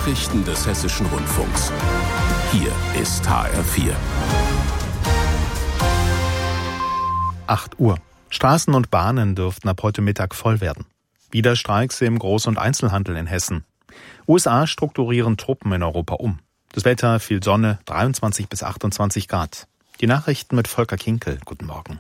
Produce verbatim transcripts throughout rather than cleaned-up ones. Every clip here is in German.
Nachrichten des Hessischen Rundfunks. Hier ist H R vier. acht Uhr. Straßen und Bahnen dürften ab heute Mittag voll werden. Wieder Streiks im Groß- und Einzelhandel in Hessen. U S A strukturieren Truppen in Europa um. Das Wetter, viel Sonne, dreiundzwanzig bis achtundzwanzig Grad. Die Nachrichten mit Volker Kinkel. Guten Morgen.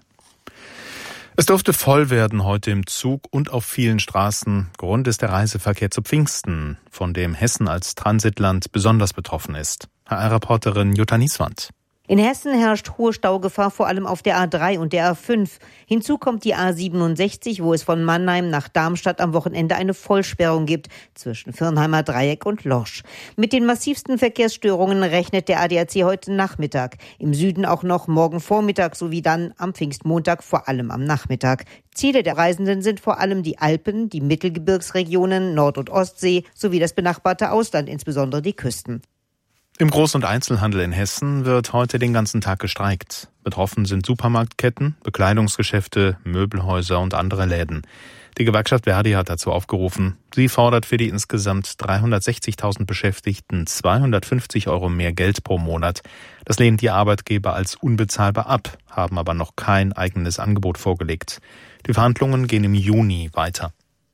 Es dürfte voll werden heute im Zug und auf vielen Straßen. Grund ist der Reiseverkehr zu Pfingsten, von dem Hessen als Transitland besonders betroffen ist. H R-Reporterin Jutta Nieswand. In Hessen herrscht hohe Staugefahr, vor allem auf der A drei und der A fünf. Hinzu kommt die A siebenundsechzig, wo es von Mannheim nach Darmstadt am Wochenende eine Vollsperrung gibt, zwischen Viernheimer Dreieck und Lorsch. Mit den massivsten Verkehrsstörungen rechnet der A D A C heute Nachmittag. Im Süden auch noch morgen Vormittag sowie dann am Pfingstmontag vor allem am Nachmittag. Ziele der Reisenden sind vor allem die Alpen, die Mittelgebirgsregionen, Nord- und Ostsee sowie das benachbarte Ausland, insbesondere die Küsten. Im Groß- und Einzelhandel in Hessen wird heute den ganzen Tag gestreikt. Betroffen sind Supermarktketten, Bekleidungsgeschäfte, Möbelhäuser und andere Läden. Die Gewerkschaft Verdi hat dazu aufgerufen. Sie fordert für die insgesamt dreihundertsechzigtausend Beschäftigten zweihundertfünfzig Euro mehr Geld pro Monat. Das lehnt die Arbeitgeber als unbezahlbar ab, haben aber noch kein eigenes Angebot vorgelegt. Die Verhandlungen gehen im Juni weiter.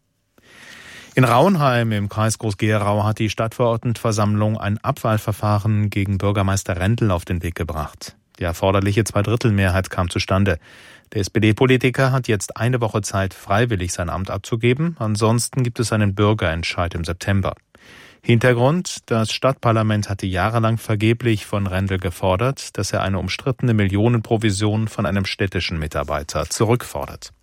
In Rauenheim im Kreis Groß-Gerau hat die Stadtverordnetenversammlung ein Abwahlverfahren gegen Bürgermeister Rendel auf den Weg gebracht. Die erforderliche Zweidrittelmehrheit kam zustande. Der S P D-Politiker hat jetzt eine Woche Zeit, freiwillig sein Amt abzugeben. Ansonsten gibt es einen Bürgerentscheid im September. Hintergrund: Das Stadtparlament hatte jahrelang vergeblich von Rendel gefordert, dass er eine umstrittene Millionenprovision von einem städtischen Mitarbeiter zurückfordert.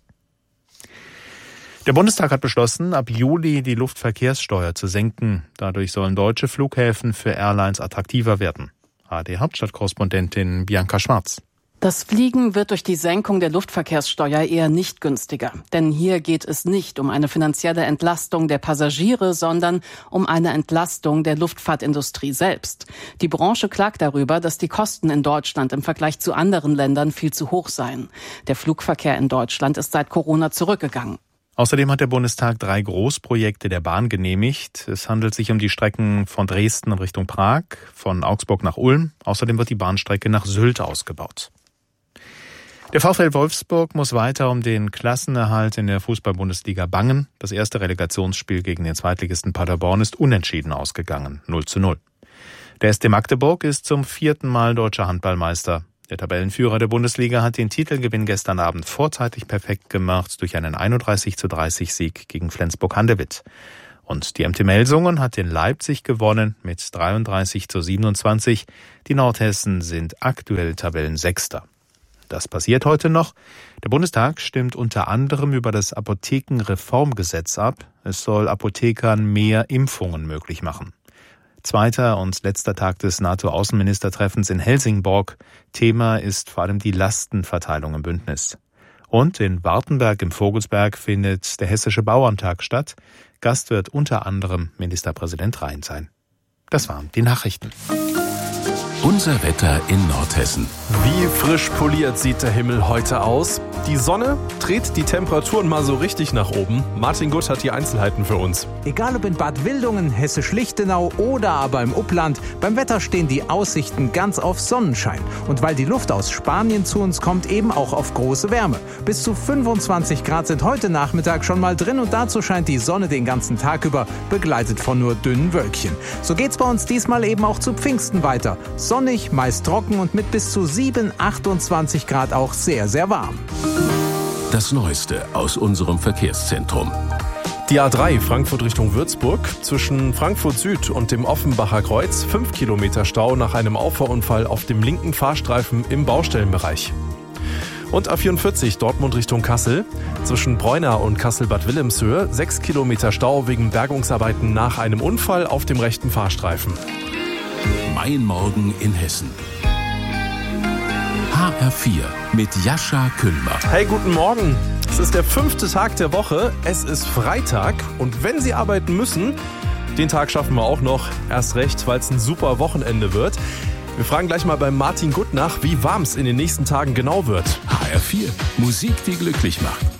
Der Bundestag hat beschlossen, ab Juli die Luftverkehrssteuer zu senken. Dadurch sollen deutsche Flughäfen für Airlines attraktiver werden. A R D-Hauptstadtkorrespondentin Bianca Schwarz. Das Fliegen wird durch die Senkung der Luftverkehrssteuer eher nicht günstiger. Denn hier geht es nicht um eine finanzielle Entlastung der Passagiere, sondern um eine Entlastung der Luftfahrtindustrie selbst. Die Branche klagt darüber, dass die Kosten in Deutschland im Vergleich zu anderen Ländern viel zu hoch seien. Der Flugverkehr in Deutschland ist seit Corona zurückgegangen. Außerdem hat der Bundestag drei Großprojekte der Bahn genehmigt. Es handelt sich um die Strecken von Dresden in Richtung Prag, von Augsburg nach Ulm. Außerdem wird die Bahnstrecke nach Sylt ausgebaut. Der VfL Wolfsburg muss weiter um den Klassenerhalt in der Fußball-Bundesliga bangen. Das erste Relegationsspiel gegen den Zweitligisten Paderborn ist unentschieden ausgegangen, null zu null. Der S C Magdeburg ist zum vierten Mal deutscher Handballmeister. Der Tabellenführer der Bundesliga hat den Titelgewinn gestern Abend vorzeitig perfekt gemacht durch einen einunddreißig zu dreißig Sieg gegen Flensburg-Handewitt. Und die M T Melsungen hat in Leipzig gewonnen mit dreiunddreißig zu siebenundzwanzig. Die Nordhessen sind aktuell Tabellensechster. Das passiert heute noch. Der Bundestag stimmt unter anderem über das Apothekenreformgesetz ab. Es soll Apothekern mehr Impfungen möglich machen. Zweiter und letzter Tag des NATO-Außenministertreffens in Helsingborg. Thema ist vor allem die Lastenverteilung im Bündnis. Und in Wartenberg im Vogelsberg findet der Hessische Bauerntag statt. Gast wird unter anderem Ministerpräsident Rhein sein. Das waren die Nachrichten. Unser Wetter in Nordhessen. Wie frisch poliert sieht der Himmel heute aus? Die Sonne dreht die Temperaturen mal so richtig nach oben. Martin Gutt hat die Einzelheiten für uns. Egal ob in Bad Wildungen, Hessisch-Lichtenau oder aber im Upland, beim Wetter stehen die Aussichten ganz auf Sonnenschein. Und weil die Luft aus Spanien zu uns kommt, eben auch auf große Wärme. Bis zu fünfundzwanzig Grad sind heute Nachmittag schon mal drin und dazu scheint die Sonne den ganzen Tag über, begleitet von nur dünnen Wölkchen. So geht's bei uns diesmal eben auch zu Pfingsten weiter. Sonnig, meist trocken und mit bis zu sieben, achtundzwanzig Grad auch sehr, sehr warm. Das Neueste aus unserem Verkehrszentrum. Die A drei Frankfurt Richtung Würzburg, zwischen Frankfurt Süd und dem Offenbacher Kreuz, fünf Kilometer Stau nach einem Auffahrunfall auf dem linken Fahrstreifen im Baustellenbereich. Und A vierundvierzig Dortmund Richtung Kassel, zwischen Bräunau und Kassel-Bad Wilhelmshöhe, sechs Kilometer Stau wegen Bergungsarbeiten nach einem Unfall auf dem rechten Fahrstreifen. Mein Morgen in Hessen. H R vier mit Jascha Kühlmer. Hey, guten Morgen. Es ist der fünfte Tag der Woche. Es ist Freitag. Und wenn Sie arbeiten müssen, den Tag schaffen wir auch noch. Erst recht, weil es ein super Wochenende wird. Wir fragen gleich mal bei Martin Gutt nach, wie warm es in den nächsten Tagen genau wird. H R vier. Musik, die glücklich macht.